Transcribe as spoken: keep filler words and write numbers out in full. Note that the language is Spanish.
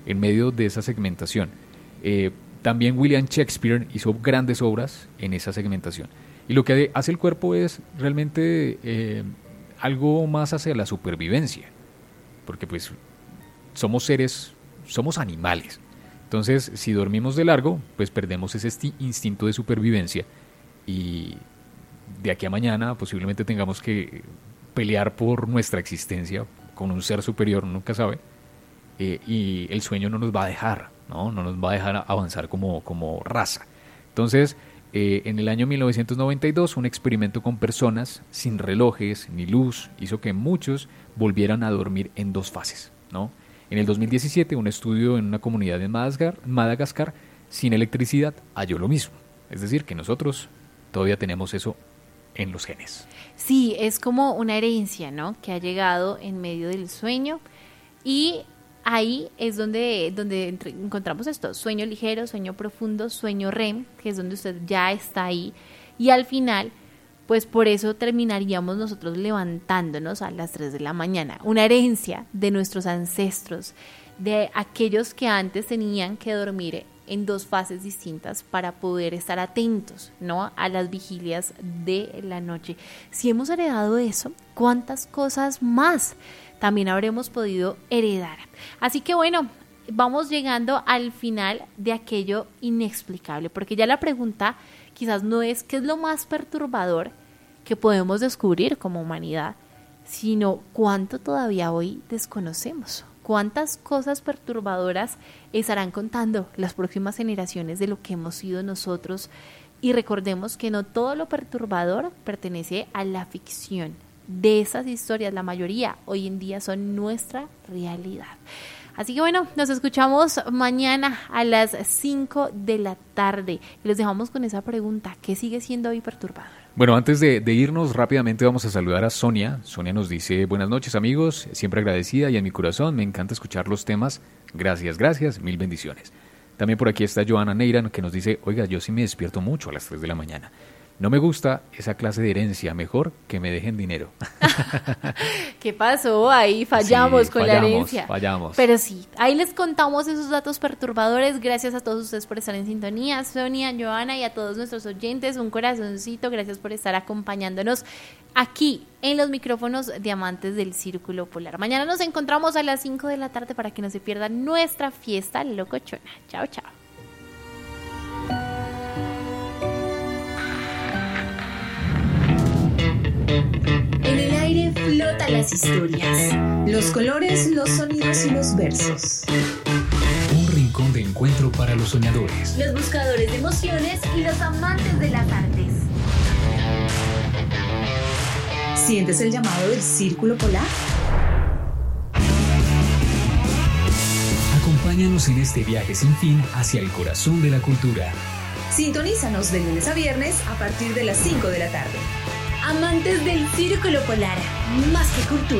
en medio de esa segmentación. Eh, también William Shakespeare hizo grandes obras en esa segmentación. Y lo que hace el cuerpo es realmente eh, algo más hacia la supervivencia, porque pues somos seres, somos animales. Entonces, si dormimos de largo, pues perdemos ese esti- instinto de supervivencia y de aquí a mañana posiblemente tengamos que pelear por nuestra existencia con un ser superior, nunca sabe, eh, y el sueño no nos va a dejar, ¿no? No nos va a dejar avanzar como, como raza. Entonces, eh, en el año mil novecientos noventa y dos, un experimento con personas sin relojes ni luz hizo que muchos volvieran a dormir en dos fases, ¿no? En el dos mil diecisiete, un estudio en una comunidad en Madagascar, Madagascar sin electricidad halló lo mismo. Es decir, que nosotros todavía tenemos eso en los genes. Sí, es como una herencia, ¿no? Que ha llegado en medio del sueño y ahí es donde, donde entre, encontramos esto, sueño ligero, sueño profundo, sueño R E M, que es donde usted ya está ahí y al final, pues por eso terminaríamos nosotros levantándonos a las tres de la mañana, una herencia de nuestros ancestros, de aquellos que antes tenían que dormir en dos fases distintas para poder estar atentos, ¿no?, a las vigilias de la noche. Si hemos heredado eso, ¿cuántas cosas más también habremos podido heredar? Así que bueno, vamos llegando al final de aquello inexplicable, porque ya la pregunta quizás no es qué es lo más perturbador que podemos descubrir como humanidad, sino cuánto todavía hoy desconocemos. ¿Cuántas cosas perturbadoras estarán contando las próximas generaciones de lo que hemos sido nosotros? Y recordemos que no todo lo perturbador pertenece a la ficción. De esas historias, la mayoría hoy en día son nuestra realidad. Así que bueno, nos escuchamos mañana a las cinco de la tarde. Y los dejamos con esa pregunta, ¿qué sigue siendo hoy perturbador? Bueno, antes de, de irnos rápidamente vamos a saludar a Sonia. Sonia nos dice, buenas noches amigos, siempre agradecida y en mi corazón me encanta escuchar los temas. Gracias, gracias, mil bendiciones. También por aquí está Joana Neira que nos dice, oiga, yo sí me despierto mucho a las tres de la mañana. No me gusta esa clase de herencia, mejor que me dejen dinero. ¿Qué pasó? Ahí fallamos sí, con fallamos, la herencia. Fallamos. Pero sí, ahí les contamos esos datos perturbadores. Gracias a todos ustedes por estar en sintonía. Sonia, Joana y a todos nuestros oyentes, un corazoncito. Gracias por estar acompañándonos aquí en los micrófonos de Amantes del Círculo Polar. Mañana nos encontramos a las cinco de la tarde para que no se pierdan nuestra fiesta locochona. Chao, chao. En el aire flotan las historias, los colores, los sonidos y los versos. Un rincón de encuentro para los soñadores, Los buscadores de emociones y los amantes de las artes. ¿Sientes el llamado del Círculo Polar? acompáñanos en este viaje sin fin hacia el corazón de la cultura. Sintonízanos de lunes a viernes a partir de las cinco de la tarde. Amantes del Círculo Polar, más que cultura.